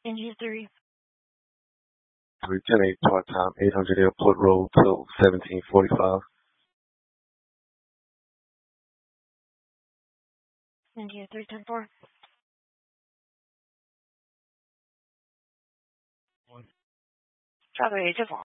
India 3. 310 part-time, 800 Airport Road, till 1745. India 310-4. Travel agent 1.